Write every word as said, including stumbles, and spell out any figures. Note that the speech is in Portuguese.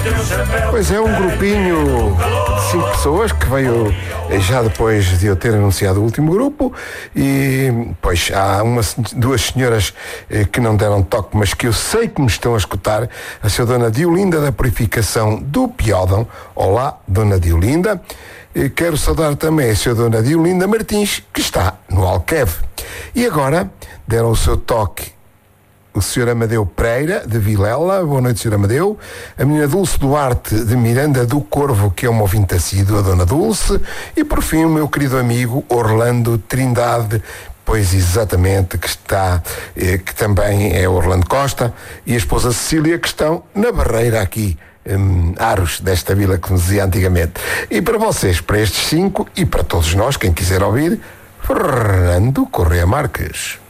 Pois é, um grupinho de cinco pessoas que veio já depois de eu ter anunciado o último grupo e, pois, há uma, duas senhoras eh, que não deram toque, mas que eu sei que me estão a escutar. A senhora Dona Diolinda da Purificação do Piódão. Olá, Dona Diolinda. E quero saudar também a senhora Dona Diolinda Martins, que está no Alqueve. E agora deram o seu toque o senhor Amadeu Pereira, de Vilela. Boa noite, senhor Amadeu. A menina Dulce Duarte, de Miranda do Corvo, que é uma ouvinte assídua, a dona Dulce. E, por fim, o meu querido amigo Orlando Trindade, pois exatamente, que está, eh, que também é Orlando Costa, e a esposa Cecília, que estão na barreira aqui, um, Aros, desta vila que nos dizia antigamente. E para vocês, para estes cinco, e para todos nós, quem quiser ouvir, Fernando Correia Marques.